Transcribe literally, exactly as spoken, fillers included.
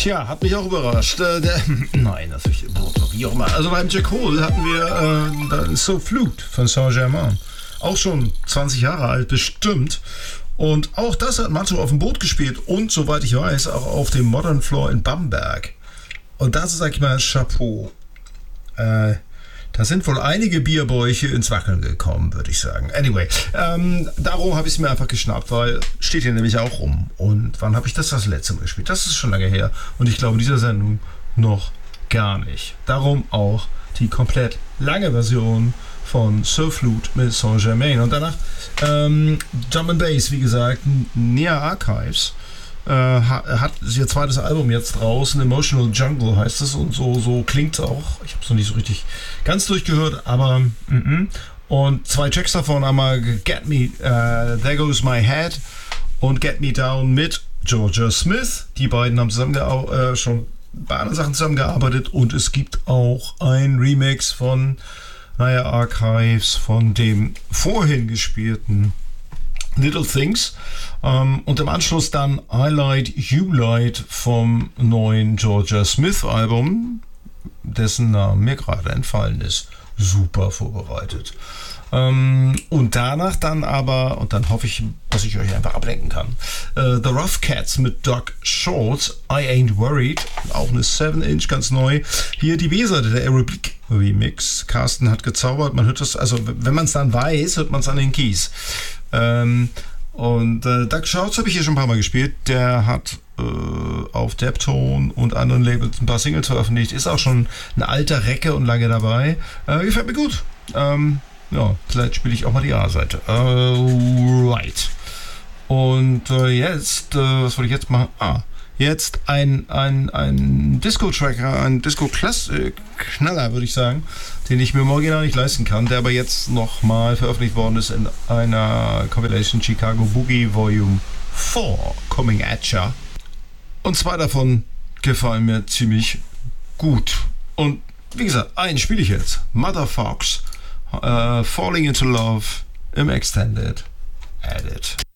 Tja, hat mich auch überrascht. Äh, der, nein, natürlich, wie auch immer. Also beim Jack Hole hatten wir äh, So Flute von Saint-Germain. Auch schon zwanzig Jahre alt, bestimmt. Und auch das hat Matto auf dem Boot gespielt und, soweit ich weiß, auch auf dem Modern Floor in Bamberg. Und dazu sag ich mal Chapeau. Äh, da sind wohl einige Bierbäuche ins Wackeln gekommen, würde ich sagen. Anyway, ähm, darum habe ich es mir einfach geschnappt, weil steht hier nämlich auch rum. Und wann habe ich das das letzte Mal gespielt? Das ist schon lange her. Und ich glaube, in dieser Sendung noch gar nicht. Darum auch die komplett lange Version von So Flute mit Saint-Germain. Und danach ähm, Drum and Bass, wie gesagt, Nea Archives. Äh, hat ihr zweites Album jetzt draußen, Emotional Jungle heißt es, und so, so klingt es auch. Ich habe es noch nicht so richtig ganz durchgehört, aber mm-mm. Und zwei Tracks davon, einmal Get Me, uh, There Goes My Head und Get Me Down mit Georgia Smith. Die beiden haben zusammen äh, schon bei anderen Sachen zusammengearbeitet, und es gibt auch ein Remix von Nea Archives von dem vorhin gespielten Little Things. Ähm, und im Anschluss dann I Light, You Light vom neuen Georgia Smith Album, dessen Name mir gerade entfallen ist. Super vorbereitet. Ähm, und danach dann aber, und dann hoffe ich, dass ich euch einfach ablenken kann, äh, The Rough Cats mit Doc Shorts, I Ain't Worried, auch eine seven inch, ganz neu. Hier die B-Seite, der Aerobic Remix. Carsten hat gezaubert, man hört das, also wenn man es dann weiß, hört man es an den Keys. Ähm, und äh, Doc Shorts habe ich hier schon ein paar Mal gespielt. Der hat äh, auf Deptone und anderen Labels ein paar Singles veröffentlicht. Ist auch schon ein alter Recke und lange dabei. Äh, gefällt mir gut. Ähm, ja, vielleicht spiele ich auch mal die A-Seite. Uh, right. Und äh, jetzt, äh, was wollte ich jetzt machen? Ah, jetzt ein, ein, ein Disco-Tracker, ein Disco-Knaller, würde ich sagen, den ich mir im Original nicht leisten kann, der aber jetzt nochmal veröffentlicht worden ist in einer Compilation Chicago Boogie Volume vier, Coming at Ya. Und zwei davon gefallen mir ziemlich gut. Und wie gesagt, einen spiele ich jetzt. Mother Fox, uh, Falling into Love im Extended Edit.